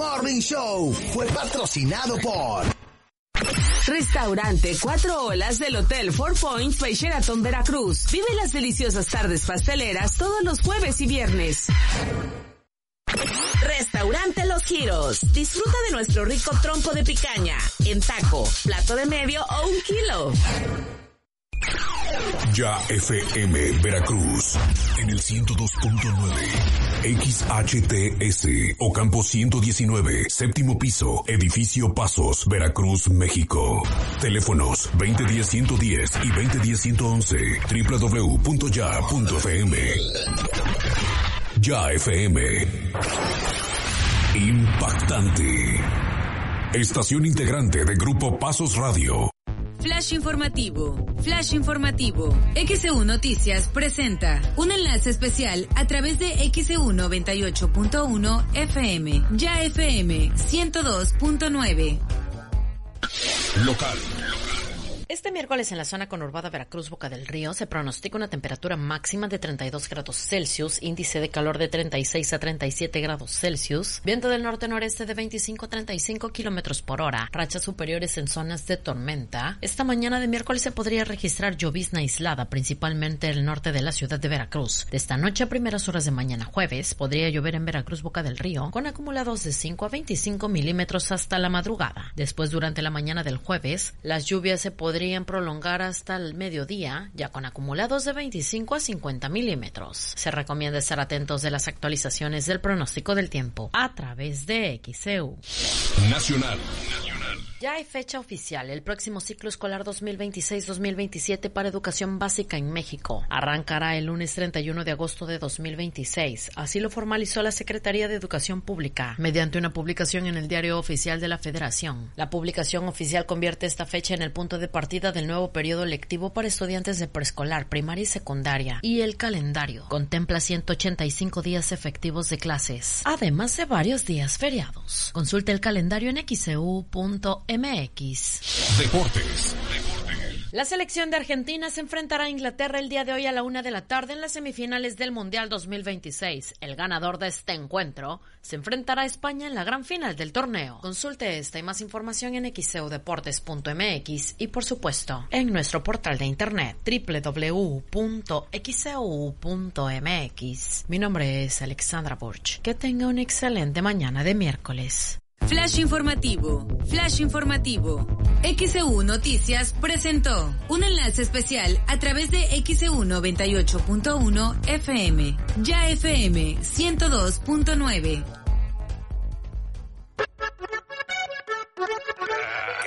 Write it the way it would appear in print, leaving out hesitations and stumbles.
Morning Show fue patrocinado por Restaurante 4 Olas del Hotel Four Points by Sheraton Veracruz. Vive las deliciosas tardes pasteleras todos los jueves y viernes. Restaurante Los Giros. Disfruta de nuestro rico trompo de picaña, en taco, plato de medio o 1 kilo. Ya FM Veracruz en el 102.9 XHTS Ocampo 119 séptimo piso edificio Pasos Veracruz México. Teléfonos 2010-110 y 2010-111 www.ya.fm. Ya FM. Impactante. Estación integrante de Grupo Pasos Radio. Flash informativo. Flash informativo. XEU Noticias presenta un enlace especial a través de XEU 98.1 FM. Ya FM 102.9. Local. Este miércoles en la zona conurbada Veracruz, Boca del Río, se pronostica una temperatura máxima de 32 grados Celsius, índice de calor de 36 a 37 grados Celsius, viento del norte-noreste de 25 a 35 kilómetros por hora, rachas superiores en zonas de tormenta. Esta mañana de miércoles se podría registrar llovizna aislada, principalmente en el norte de la ciudad de Veracruz. De esta noche a primeras horas de mañana jueves, podría llover en Veracruz, Boca del Río, con acumulados de 5 a 25 milímetros hasta la madrugada. Después, durante la mañana del jueves, las lluvias se podrían prolongar hasta el mediodía, ya con acumulados de 25 a 50 milímetros. Se recomienda estar atentos de las actualizaciones del pronóstico del tiempo a través de XEU. Nacional. Ya hay fecha oficial, el próximo ciclo escolar 2026-2027 para educación básica en México. Arrancará el lunes 31 de agosto de 2026. Así lo formalizó la Secretaría de Educación Pública, mediante una publicación en el Diario Oficial de la Federación. La publicación oficial convierte esta fecha en el punto de partida del nuevo periodo lectivo para estudiantes de preescolar, primaria y secundaria, y el calendario contempla 185 días efectivos de clases, además de varios días feriados. Consulta el calendario en xeu.mx. Deportes. La selección de Argentina se enfrentará a Inglaterra el día de hoy a la 1 de la tarde en las semifinales del Mundial 2026. El ganador de este encuentro se enfrentará a España en la gran final del torneo. Consulte esta y más información en xeudeportes.mx y, por supuesto, en nuestro portal de internet www.xeu.mx. Mi nombre es Alexandra Burch. Que tenga una excelente mañana de miércoles. Flash informativo. Flash informativo. XEU Noticias presentó un enlace especial a través de XEU 98.1 FM. Ya FM 102.9.